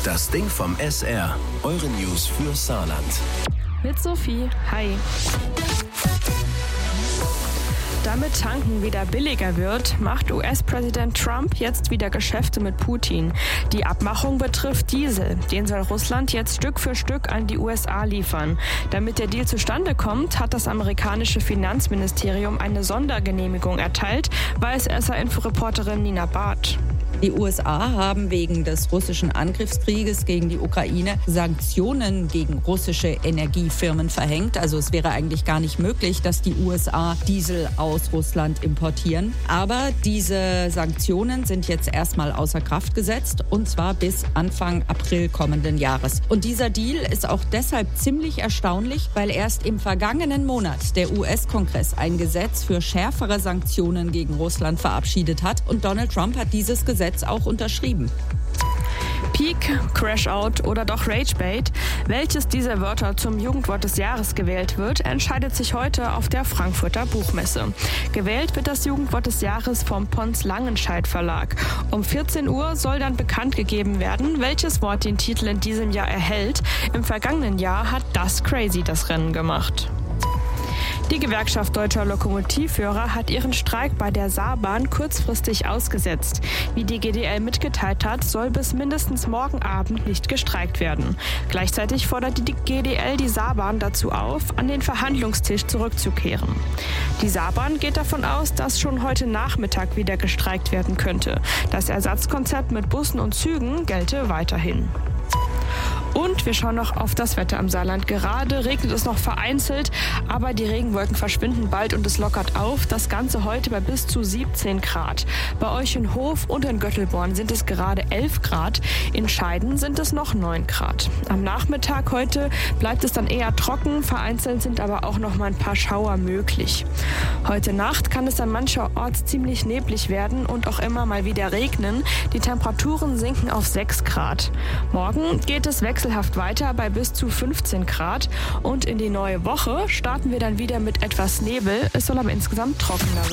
Das Ding vom SR. Eure News für Saarland. Mit Sophie. Hi. Damit Tanken wieder billiger wird, macht US-Präsident Trump jetzt wieder Geschäfte mit Putin. Die Abmachung betrifft Diesel. Den soll Russland jetzt Stück für Stück an die USA liefern. Damit der Deal zustande kommt, hat das amerikanische Finanzministerium eine Sondergenehmigung erteilt, weiß SR-Info-Reporterin Nina Barth. Die USA haben wegen des russischen Angriffskrieges gegen die Ukraine Sanktionen gegen russische Energiefirmen verhängt. Also es wäre eigentlich gar nicht möglich, dass die USA Diesel aus Russland importieren. Aber diese Sanktionen sind jetzt erstmal außer Kraft gesetzt, und zwar bis Anfang April kommenden Jahres. Und dieser Deal ist auch deshalb ziemlich erstaunlich, weil erst im vergangenen Monat der US-Kongress ein Gesetz für schärfere Sanktionen gegen Russland verabschiedet hat. Und Donald Trump hat dieses Gesetz auch unterschrieben. Peak, Crashout oder doch Ragebait? Welches dieser Wörter zum Jugendwort des Jahres gewählt wird, entscheidet sich heute auf der Frankfurter Buchmesse. Gewählt wird das Jugendwort des Jahres vom Pons Langenscheidt Verlag. Um 14 Uhr soll dann bekannt gegeben werden, welches Wort den Titel in diesem Jahr erhält. Im vergangenen Jahr hat Das Crazy das Rennen gemacht. Die Gewerkschaft Deutscher Lokomotivführer hat ihren Streik bei der Saarbahn kurzfristig ausgesetzt. Wie die GDL mitgeteilt hat, soll bis mindestens morgen Abend nicht gestreikt werden. Gleichzeitig fordert die GDL die Saarbahn dazu auf, an den Verhandlungstisch zurückzukehren. Die Saarbahn geht davon aus, dass schon heute Nachmittag wieder gestreikt werden könnte. Das Ersatzkonzept mit Bussen und Zügen gelte weiterhin. Und wir schauen noch auf das Wetter im Saarland. Gerade regnet es noch vereinzelt, aber die Regenwolken verschwinden bald und es lockert auf. Das Ganze heute bei bis zu 17 Grad. Bei euch in Hof und in Göttelborn sind es gerade 11 Grad. In Scheiden sind es noch 9 Grad. Am Nachmittag heute bleibt es dann eher trocken. Vereinzelt sind aber auch noch mal ein paar Schauer möglich. Heute Nacht kann es dann mancherorts ziemlich neblig werden und auch immer mal wieder regnen. Die Temperaturen sinken auf 6 Grad. Morgen geht es wechselhaft weiter bei bis zu 15 Grad. Und in die neue Woche starten wir dann wieder mit etwas Nebel. Es soll aber insgesamt trockener werden.